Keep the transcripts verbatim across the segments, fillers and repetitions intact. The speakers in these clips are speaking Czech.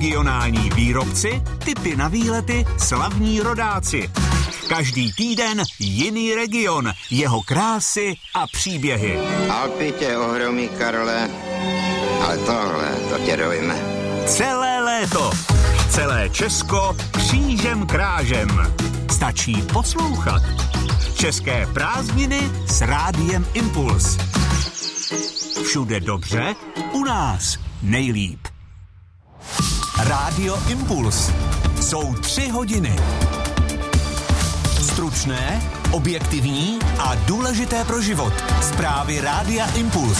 regionální výrobci, tipy na výlety, slavní rodáci. Každý týden jiný region, jeho krásy a příběhy. Alpy tě ohromí, Karle, ale tohle, to tě dojme. Celé léto, celé Česko křížem krážem. Stačí poslouchat. České prázdniny s Rádiem Impuls. Všude dobře, u nás nejlíp. Rádio Impuls. Jsou tři hodiny. Stručné, objektivní a důležité pro život. Zprávy Rádia Impuls.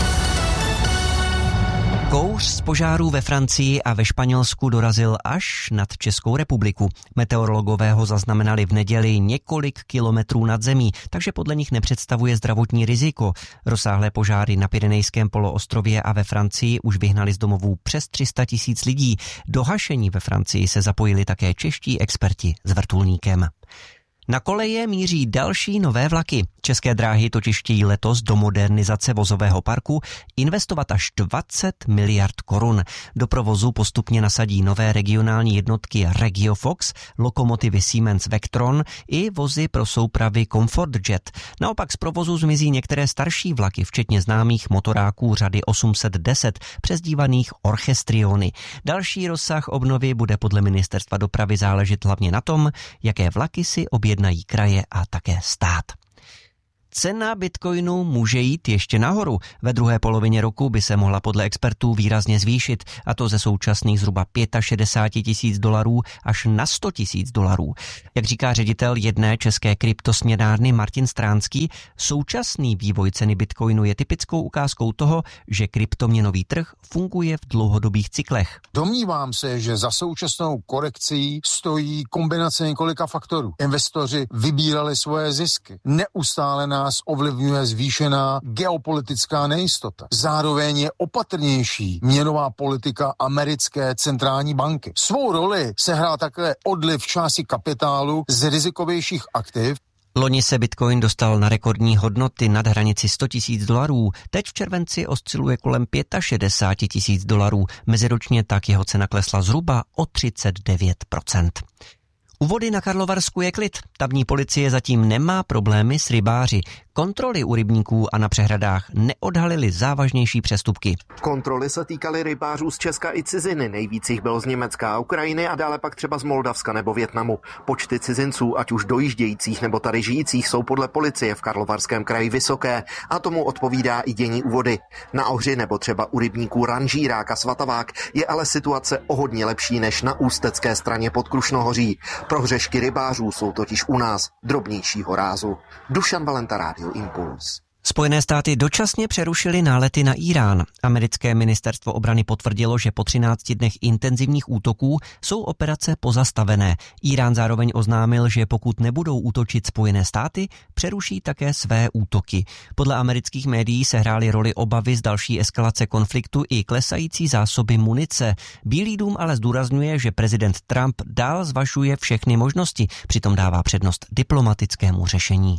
Kouř z požárů ve Francii a ve Španělsku dorazil až nad Českou republiku. Meteorologové ho zaznamenali v neděli několik kilometrů nad zemí, takže podle nich nepředstavuje zdravotní riziko. Rozsáhlé požáry na Pyrenejském poloostrově a ve Francii už vyhnali z domovů přes tři sta tisíc lidí. Do hašení ve Francii se zapojili také čeští experti s vrtulníkem. Na koleje míří další nové vlaky. České dráhy totiž chtějí letos do modernizace vozového parku investovat až dvacet miliard korun. Do provozu postupně nasadí nové regionální jednotky RegioFox, lokomotivy Siemens Vectron i vozy pro soupravy ComfortJet. Naopak z provozu zmizí některé starší vlaky, včetně známých motoráků řady osm set deset, přezdívaných Orchestriony. Další rozsah obnovy bude podle ministerstva dopravy záležet hlavně na tom, jaké vlaky si objednají kraje a také stát. Cena bitcoinu může jít ještě nahoru. Ve druhé polovině roku by se mohla podle expertů výrazně zvýšit, a to ze současných zhruba šedesát pět tisíc dolarů až na sto tisíc dolarů. Jak říká ředitel jedné české kryptosměnárny Martin Stránský, současný vývoj ceny bitcoinu je typickou ukázkou toho, že kryptoměnový trh funguje v dlouhodobých cyklech. Domnívám se, že za současnou korekcí stojí kombinace několika faktorů. Investoři vybírali svoje zisky. Neustále nás ovlivňuje zvýšená geopolitická nejistota. Zároveň je opatrnější měnová politika americké centrální banky. Svou roli sehrál také odliv části kapitálu z rizikovějších aktiv. Loni se bitcoin dostal na rekordní hodnoty nad hranici sto tisíc dolarů. Teď v červenci osciluje kolem šedesát pět tisíc dolarů. Meziročně tak jeho cena klesla zhruba o třicet devět procent. U vody na Karlovarsku je klid. Tamní policie zatím nemá problémy s rybáři. Kontroly u rybníků a na přehradách neodhalily závažnější přestupky. Kontroly se týkaly rybářů z Česka i ciziny. Nejvíc jich bylo z Německa a Ukrajiny a dále pak třeba z Moldavska nebo Vietnamu. Počty cizinců, ať už dojíždějících nebo tady žijících, jsou podle policie v Karlovarském kraji vysoké a tomu odpovídá i dění u vody. Na Ohři nebo třeba u rybníků Ranžírák a Svatavák je ale situace o hodně lepší než na ústecké straně pod Krušnohoří. Prohřešky rybářů jsou totiž u nás drobnějšího rázu. Dušan Valenta, Rádio Impuls. Spojené státy dočasně přerušily nálety na Irán. Americké ministerstvo obrany potvrdilo, že po třinácti dnech intenzivních útoků jsou operace pozastavené. Irán zároveň oznámil, že pokud nebudou útočit Spojené státy, přeruší také své útoky. Podle amerických médií sehrály roli obavy z další eskalace konfliktu i klesající zásoby munice. Bílý dům ale zdůrazňuje, že prezident Trump dál zvažuje všechny možnosti, přitom dává přednost diplomatickému řešení.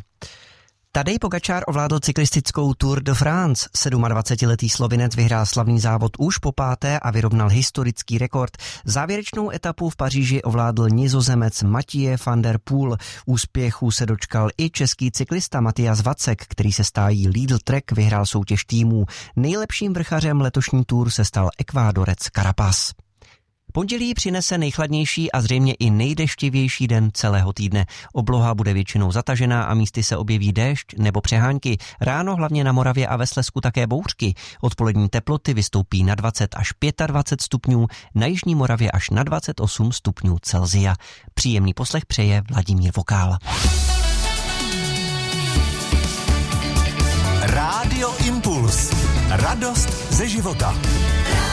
Tadej Pogačár ovládl cyklistickou Tour de France. sedmadvacetiletý Slovinec vyhrál slavný závod už po páté a vyrovnal historický rekord. Závěrečnou etapu v Paříži ovládl Nizozemec Mathieu van der Poel. Úspěchu se dočkal i český cyklista Matyas Vacek, který se stájí Lidl Trek vyhrál soutěž týmů. Nejlepším vrchařem letošní Tour se stal Ekvádorec Carapaz. Pondělí přinese nejchladnější a zřejmě i nejdeštivější den celého týdne. Obloha bude většinou zatažená a místy se objeví déšť nebo přehánky. Ráno hlavně na Moravě a ve Slezsku také bouřky. Odpolední teploty vystoupí na dvacet až dvacet pět stupňů, na jižní Moravě až na dvacet osm stupňů Celsia. Příjemný poslech přeje Vladimír Vokál. Rádio Impuls. Radost ze života.